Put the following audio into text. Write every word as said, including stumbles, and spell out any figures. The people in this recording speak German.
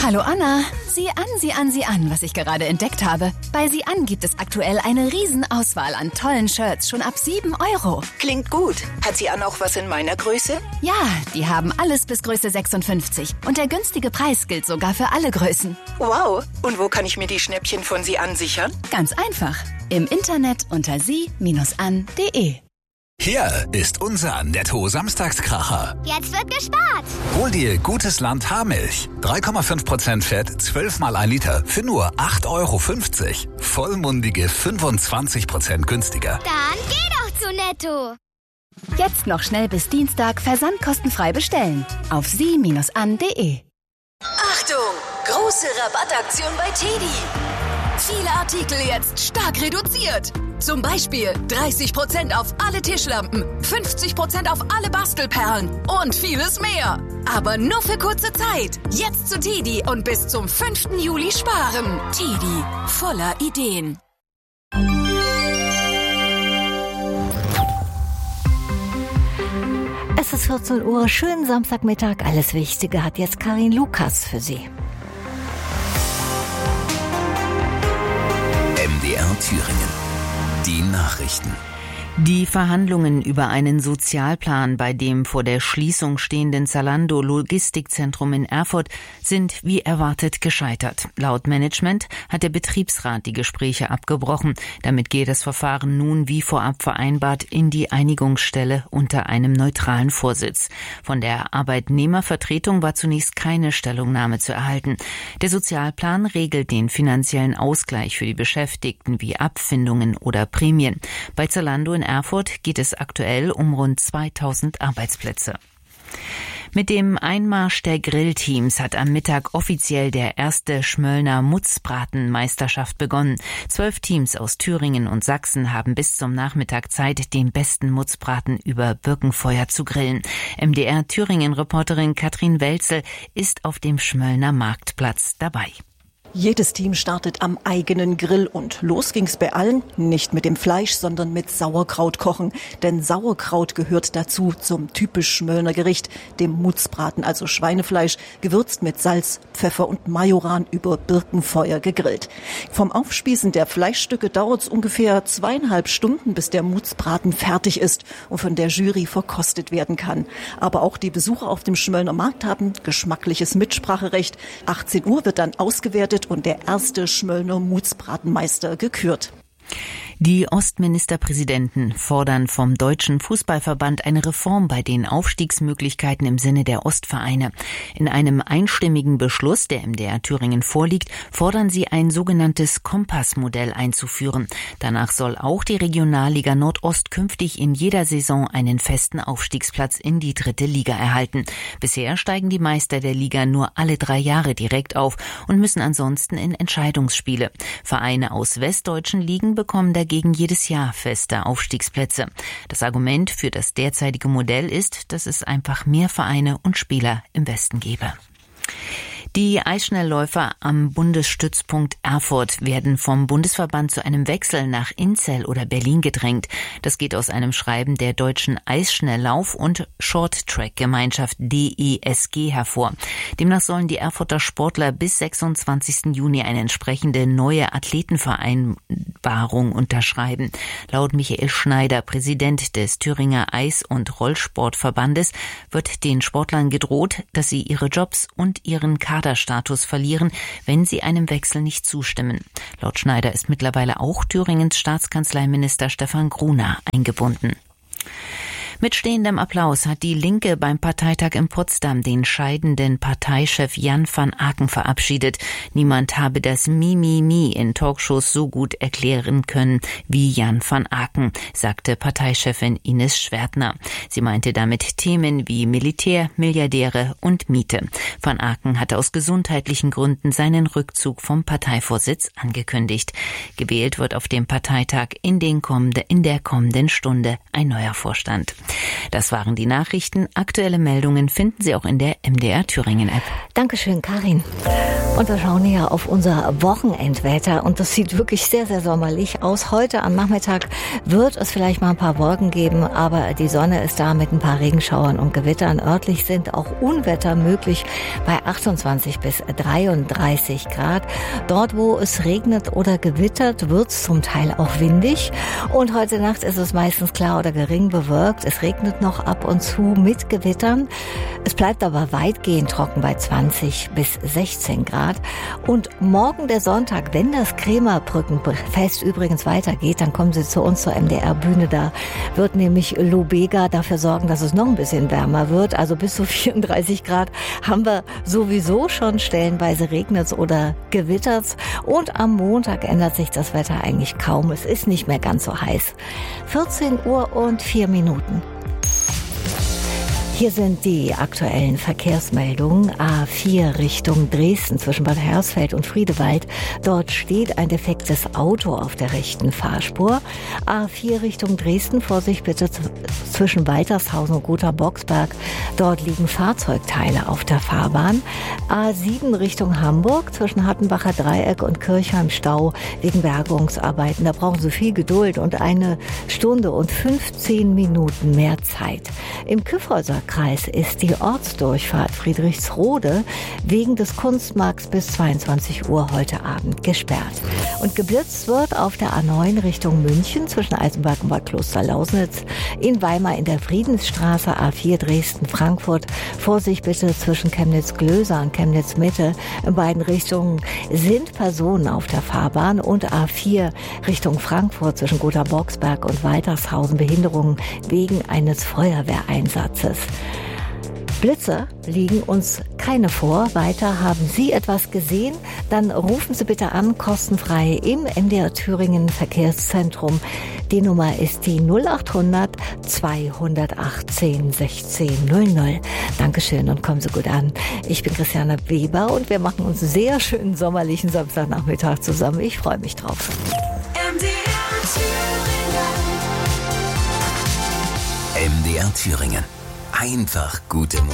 Hallo Anna, sieh an, sieh an, sieh an, was ich gerade entdeckt habe. Bei Sieh an gibt es aktuell eine Riesenauswahl an tollen Shirts, schon ab sieben Euro. Klingt gut. Hat Sieh an auch was in meiner Größe? Ja, die haben alles bis Größe sechsundfünfzig. Und der günstige Preis gilt sogar für alle Größen. Wow, und wo kann ich mir die Schnäppchen von Sieh an sichern? Ganz einfach, im Internet unter sie Bindestrich an punkt de. Hier ist unser Netto-Samstagskracher. Jetzt wird gespart. Hol dir gutes Land Haarmilch. drei Komma fünf Prozent Fett, zwölf mal ein Liter für nur acht Euro fünfzig. Vollmundige fünfundzwanzig Prozent günstiger. Dann geh doch zu Netto. Jetzt noch schnell bis Dienstag versandkostenfrei bestellen. Auf sie Bindestrich an punkt de. Achtung! Große Rabattaktion bei Teddy. Viele Artikel jetzt stark reduziert. Zum Beispiel dreißig Prozent auf alle Tischlampen, fünfzig Prozent auf alle Bastelperlen und vieles mehr. Aber nur für kurze Zeit. Jetzt zu Teddy und bis zum fünften Juli sparen. Teddy, voller Ideen. Es ist vierzehn Uhr, schönen Samstagmittag. Alles Wichtige hat jetzt Karin Lukas für Sie. M D R Thüringen. Die Nachrichten. Die Verhandlungen über einen Sozialplan bei dem vor der Schließung stehenden Zalando-Logistikzentrum in Erfurt sind wie erwartet gescheitert. Laut Management hat der Betriebsrat die Gespräche abgebrochen. Damit geht das Verfahren nun wie vorab vereinbart in die Einigungsstelle unter einem neutralen Vorsitz. Von der Arbeitnehmervertretung war zunächst keine Stellungnahme zu erhalten. Der Sozialplan regelt den finanziellen Ausgleich für die Beschäftigten wie Abfindungen oder Prämien. Bei Zalando in Erfurt geht es aktuell um rund zweitausend Arbeitsplätze. Mit dem Einmarsch der Grillteams hat am Mittag offiziell der erste Schmöllner Mutzbratenmeisterschaft begonnen. Zwölf Teams aus Thüringen und Sachsen haben bis zum Nachmittag Zeit, den besten Mutzbraten über Birkenfeuer zu grillen. M D R Thüringen-Reporterin Katrin Welzel ist auf dem Schmöllner Marktplatz dabei. Jedes Team startet am eigenen Grill und los ging's bei allen, nicht mit dem Fleisch, sondern mit Sauerkraut kochen. Denn Sauerkraut gehört dazu zum typisch Schmöllner Gericht, dem Mutzbraten, also Schweinefleisch, gewürzt mit Salz, Pfeffer und Majoran über Birkenfeuer gegrillt. Vom Aufspießen der Fleischstücke dauert's ungefähr zweieinhalb Stunden, bis der Mutzbraten fertig ist und von der Jury verkostet werden kann. Aber auch die Besucher auf dem Schmöllner Markt haben geschmackliches Mitspracherecht. achtzehn Uhr wird dann ausgewertet und der erste Schmöllner Mutzbratenmeister gekürt. Die Ostministerpräsidenten fordern vom Deutschen Fußballverband eine Reform bei den Aufstiegsmöglichkeiten im Sinne der Ostvereine. In einem einstimmigen Beschluss, der M D R Thüringen vorliegt, fordern sie ein sogenanntes Kompassmodell einzuführen. Danach soll auch die Regionalliga Nordost künftig in jeder Saison einen festen Aufstiegsplatz in die dritte Liga erhalten. Bisher steigen die Meister der Liga nur alle drei Jahre direkt auf und müssen ansonsten in Entscheidungsspiele. Vereine aus westdeutschen Ligen bekommen dagegen jedes Jahr feste Aufstiegsplätze. Das Argument für das derzeitige Modell ist, dass es einfach mehr Vereine und Spieler im Westen gäbe. Die Eisschnellläufer am Bundesstützpunkt Erfurt werden vom Bundesverband zu einem Wechsel nach Inzell oder Berlin gedrängt. Das geht aus einem Schreiben der Deutschen Eisschnelllauf- und Short-Track-Gemeinschaft D E S G hervor. Demnach sollen die Erfurter Sportler bis sechsundzwanzigsten Juni eine entsprechende neue Athletenvereinbarung unterschreiben. Laut Michael Schneider, Präsident des Thüringer Eis- und Rollsportverbandes, wird den Sportlern gedroht, dass sie ihre Jobs und ihren Kader Status verlieren, wenn sie einem Wechsel nicht zustimmen. Laut Schneider ist mittlerweile auch Thüringens Staatskanzleiminister Stefan Gruner eingebunden. Mit stehendem Applaus hat die Linke beim Parteitag in Potsdam den scheidenden Parteichef Jan van Aken verabschiedet. Niemand habe das Mi-Mi-Mi in Talkshows so gut erklären können wie Jan van Aken, sagte Parteichefin Ines Schwertner. Sie meinte damit Themen wie Militär, Milliardäre und Miete. Van Aken hatte aus gesundheitlichen Gründen seinen Rückzug vom Parteivorsitz angekündigt. Gewählt wird auf dem Parteitag in, den kommende, in der kommenden Stunde ein neuer Vorstand. Das waren die Nachrichten. Aktuelle Meldungen finden Sie auch in der M D R Thüringen App. Dankeschön, Karin. Und wir schauen hier auf unser Wochenendwetter und das sieht wirklich sehr, sehr sommerlich aus. Heute am Nachmittag wird es vielleicht mal ein paar Wolken geben, aber die Sonne ist da mit ein paar Regenschauern und Gewittern. Örtlich sind auch Unwetter möglich bei achtundzwanzig bis dreiunddreißig Grad. Dort, wo es regnet oder gewittert, wird es zum Teil auch windig. Und heute Nacht ist es meistens klar oder gering bewölkt. Es regnet noch ab und zu mit Gewittern. Es bleibt aber weitgehend trocken bei zwanzig bis sechzehn Grad. Und morgen der Sonntag, wenn das Krämerbrückenfest übrigens weitergeht, dann kommen Sie zu uns zur M D R-Bühne. Da wird nämlich Lobega dafür sorgen, dass es noch ein bisschen wärmer wird. Also bis zu vierunddreißig Grad haben wir sowieso schon. Stellenweise regnet's oder gewittert's. Und am Montag ändert sich das Wetter eigentlich kaum. Es ist nicht mehr ganz so heiß. vierzehn Uhr und vier Minuten. Hier sind die aktuellen Verkehrsmeldungen. A vier Richtung Dresden zwischen Bad Hersfeld und Friedewald. Dort steht ein defektes Auto auf der rechten Fahrspur. A vier Richtung Dresden, Vorsicht bitte zwischen Waltershausen und Gotha-Boxberg. Dort liegen Fahrzeugteile auf der Fahrbahn. A sieben Richtung Hamburg zwischen Hattenbacher Dreieck und Kirchheim Stau wegen Bergungsarbeiten. Da brauchen Sie viel Geduld und eine Stunde und fünfzehn Minuten mehr Zeit. Im Kyffhäuser Kreis ist die Ortsdurchfahrt Friedrichsrode wegen des Kunstmarkts bis zweiundzwanzig Uhr heute Abend gesperrt. Und geblitzt wird auf der A neun Richtung München zwischen Eisenberg und Bad Klosterlausnitz, in Weimar in der Friedensstraße, A vier Dresden-Frankfurt. Vorsicht bitte zwischen Chemnitz-Glöser und Chemnitz-Mitte. In beiden Richtungen sind Personen auf der Fahrbahn und A vier Richtung Frankfurt zwischen Gotha-Boxberg und Waltershausen Behinderungen wegen eines Feuerwehreinsatzes. Blitze liegen uns keine vor. Weiter haben Sie etwas gesehen? Dann rufen Sie bitte an, kostenfrei im M D R Thüringen Verkehrszentrum. Die Nummer ist die null acht hundert zweihundertachtzehn sechzehn null null. Dankeschön und kommen Sie gut an. Ich bin Christiane Weber und wir machen uns einen sehr schönen sommerlichen Samstagnachmittag zusammen. Ich freue mich drauf. M D R Thüringen. M D R Thüringen. Einfach gute Musik.